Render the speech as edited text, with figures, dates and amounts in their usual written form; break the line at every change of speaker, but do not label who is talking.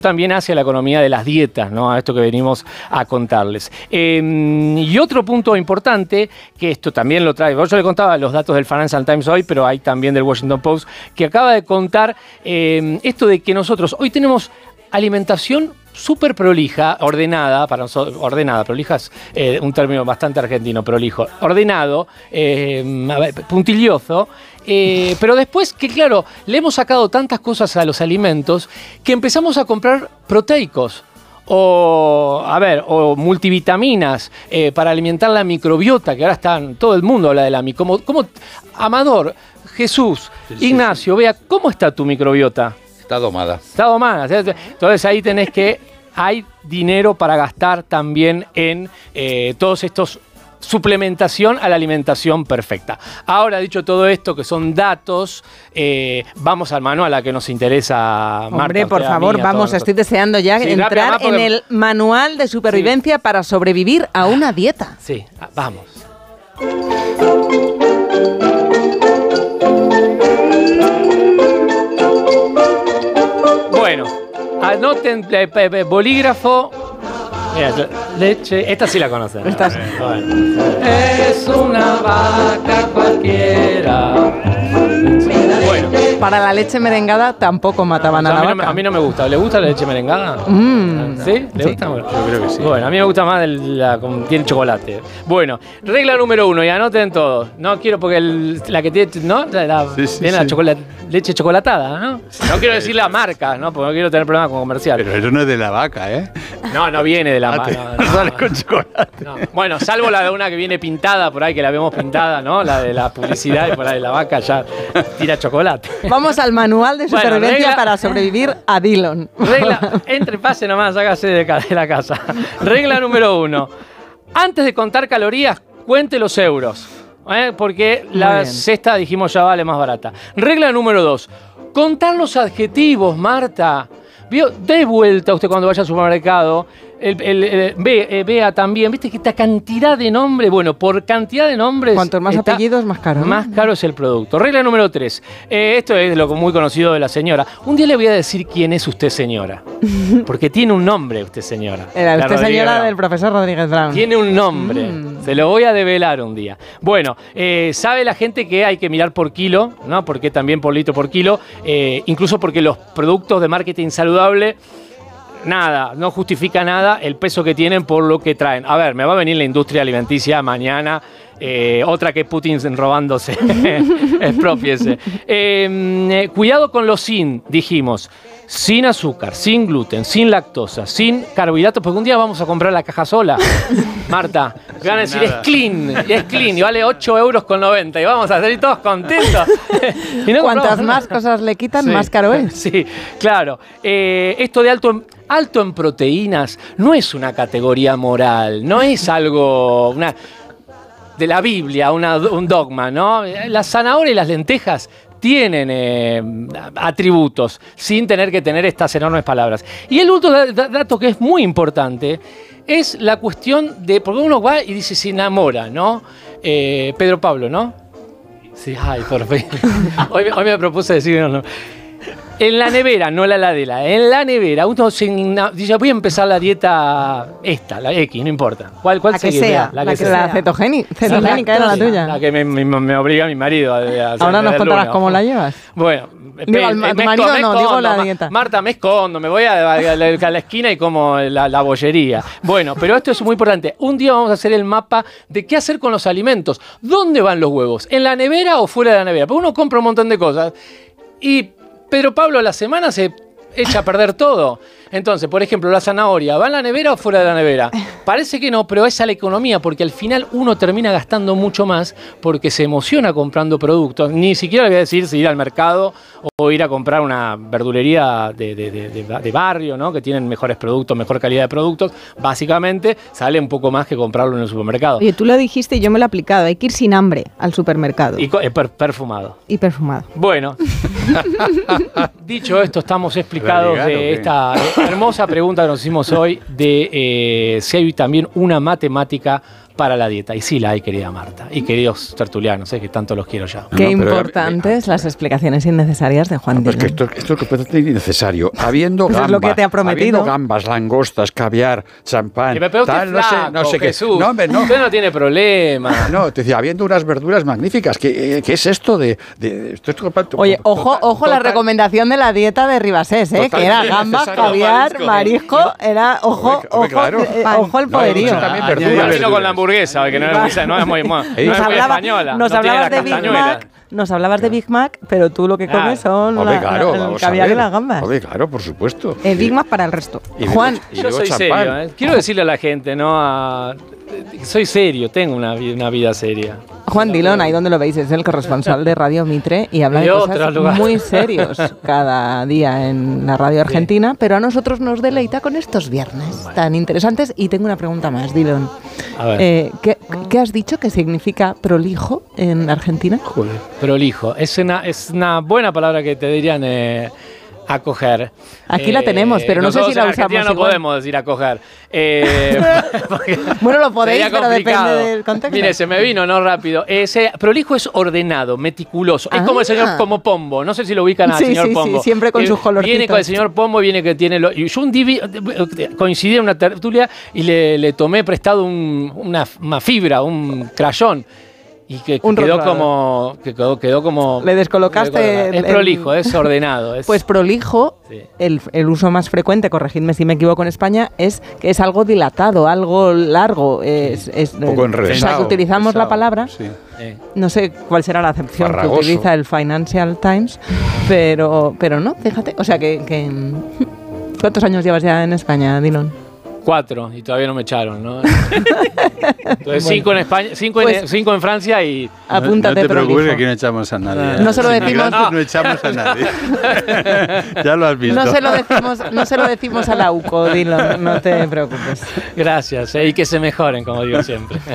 también hacia la economía de las dietas, ¿no? A esto que venimos a contarles. Y otro punto importante, que esto también lo trae, yo le contaba los datos del Financial Times hoy, pero hay también del Washington Post, que acaba de contar esto de que nosotros hoy tenemos alimentación súper prolija, ordenada, para nosotros, ordenada, prolija es un término bastante argentino, prolijo, ordenado, puntilloso, pero después que claro, le hemos sacado tantas cosas a los alimentos que empezamos a comprar proteicos o multivitaminas para alimentar la microbiota, que ahora están, todo el mundo habla de la microbiota. ¿Cómo, Amador, Jesús, Ignacio, vea, ¿cómo está tu microbiota?
Está domada.
Está domada. Entonces ahí tenés que, hay dinero para gastar también en todos estos suplementación a la alimentación perfecta. Ahora, dicho todo esto, que son datos, vamos al manual a que nos interesa, Marta.
Hombre, por favor, vamos, estoy deseando ya entrar en el manual de supervivencia para sobrevivir a una dieta.
Sí, vamos. Bueno, anoten bolígrafo. Mira, leche, esta sí la conocen. Bueno. Es una vaca cualquiera. Bueno.
Para la leche merengada tampoco mataban a la vaca.
A mí no me gusta. ¿Le gusta la leche merengada? ¿Sí? ¿Le gusta? Bueno, yo creo que sí. Bueno, a mí me gusta más la con tiene chocolate. Bueno, regla número 1, y anoten todos. No quiero porque la que tiene, ¿no? Tiene la leche chocolatada, ¿no? No quiero decir la marca, ¿no? Porque no quiero tener problemas con comercial.
Pero eso no es de la vaca, ¿eh?
No viene de la vaca.
No sale con chocolate.
No. Bueno, salvo la de una que viene pintada por ahí, que la vemos pintada, ¿no? La de la publicidad y por ahí la vaca ya tira chocolate.
Vamos al manual de supervivencia para sobrevivir a Dillon.
Regla, pase nomás, hágase de la casa. Regla número 1. Antes de contar calorías, cuente los euros. Porque la cesta, dijimos, ya vale más barata. Regla número 2. Contar los adjetivos, Marta. De vuelta usted cuando vaya al supermercado, vea también, viste que esta cantidad de nombres, bueno, por cantidad de nombres...
Cuantos más apellidos, más caro, ¿no?
Más caro es el producto. Regla número 3. Esto es lo muy conocido de la señora. Un día le voy a decir quién es usted, señora. Porque tiene un nombre usted, señora.
Era usted, señora, del profesor Rodríguez Brown.
Tiene un nombre. Se lo voy a develar un día. Bueno, sabe la gente que hay que mirar por kilo, ¿no? Porque también por litro por kilo. Incluso porque los productos de marketing saludable... Nada, no justifica nada el peso que tienen por lo que traen. A ver, me va a venir la industria alimenticia mañana, otra que Putin robándose, expropiese. Cuidado con los sin, dijimos. Sin azúcar, sin gluten, sin lactosa, sin carbohidratos, porque un día vamos a comprar la caja sola, Marta. Me van a decir, es clean, y vale 8,90 €, y vamos a salir todos contentos.
Y no cuantas más cosas le quitan, más caro es.
Sí, claro. Esto de alto en proteínas no es una categoría moral, no es algo de la Biblia, un dogma, ¿no? La zanahoria y las lentejas tienen atributos sin tener que tener estas enormes palabras. Y el último dato que es muy importante es la cuestión de, porque uno va y dice se enamora, ¿no? Pedro Pablo, ¿no? Sí, ay, por fin. Hoy me propuse decir no. En la nevera, no la heladera, en la nevera, uno dice, voy a empezar la dieta la X, no importa. ¿Cuál
la que sea, la cetogénica era la tuya.
La que me obliga mi marido a
ahora nos contarás cómo la llevas.
Bueno,
digo la dieta.
Marta, me escondo, me voy a la esquina y como la bollería. Bueno, pero esto es muy importante. Un día vamos a hacer el mapa de qué hacer con los alimentos. ¿Dónde van los huevos? ¿En la nevera o fuera de la nevera? Porque uno compra un montón de cosas y Pedro Pablo a la semana se echa a perder todo. Entonces, por ejemplo, la zanahoria, ¿va en la nevera o fuera de la nevera? Parece que no, pero esa es la economía, porque al final uno termina gastando mucho más porque se emociona comprando productos. Ni siquiera le voy a decir si ir al mercado o ir a comprar una verdulería de barrio, ¿no? Que tienen mejores productos, mejor calidad de productos. Básicamente sale un poco más que comprarlo en el supermercado.
Oye, tú lo dijiste y yo me lo he aplicado. Hay que ir sin hambre al supermercado.
Y perfumado.
Y perfumado.
Bueno, dicho esto, estamos explicados de esta hermosa pregunta que nos hicimos hoy de si hay también una matemática para la dieta. Y sí la hay, querida Marta. Y queridos tertulianos, que tanto los quiero ya.
Qué importantes las explicaciones innecesarias de Juan Dillon.
Pues que esto es completamente innecesario. Habiendo
pues
gambas,
es lo que te ha prometido.
Habiendo gambas, langostas, caviar, champán,
pero
tal,
flaco,
no sé
Jesús.
qué. No, hombre, no.
Usted no tiene problema.
No, te decía, habiendo unas verduras magníficas. ¿Qué es esto de esto es
Oye, ojo la recomendación de la dieta de Ribasés, que era gambas, caviar, marisco, era ojo el poderío.
También con la hamburguesa, que no es muy española.
Nos hablabas de Big Mac, pero tú lo que comes son el caviar y las gambas.
Claro, por supuesto.
El Big Mac para el resto.
Juan, yo soy serio. Quiero decirle a la gente, soy serio, tengo una vida seria.
Juan Dillon, ahí donde lo veis, es el corresponsal de Radio Mitre y habla de cosas muy serios cada día en la radio argentina, pero a nosotros nos deleita con estos viernes tan interesantes. Y tengo una pregunta más, Dillon.
A ver.
¿Qué has dicho que significa prolijo en Argentina?
Joder, prolijo. Es una buena palabra que te dirían acoger.
Aquí la tenemos, pero no sé si la usamos igual.
No podemos decir acoger.
Bueno, lo podéis, pero depende del contexto.
Mire, se me vino, rápido. Prolijo es ordenado, meticuloso. Es como el señor Pombo. No sé si lo ubican al señor Pombo.
Sí, siempre con sus colorcitos.
Viene con el señor Pombo, viene que tiene... Y yo coincidí en una tertulia y le tomé prestado una fibra, un crayón. Y que quedó como...
Le descolocaste...
Es prolijo, es ordenado.
Pues prolijo, sí. El uso más frecuente, corregidme si me equivoco en España, es que es algo dilatado, algo largo. Es
un poco enredado.
O sea, que utilizamos la palabra...
Sí.
No sé cuál será la acepción que utiliza el Financial Times, pero no, fíjate. O sea que ¿cuántos años llevas ya en España, Dillon?
4 y todavía no me echaron, ¿no? Entonces 5 en España, 5 en Francia y...
Apúntate,
no te preocupes que aquí no echamos a nadie.
No se lo decimos...
No echamos a nadie. Ya lo has visto.
No se lo decimos a la UCO, Dillon, no te preocupes.
Gracias, y que se mejoren, como digo siempre.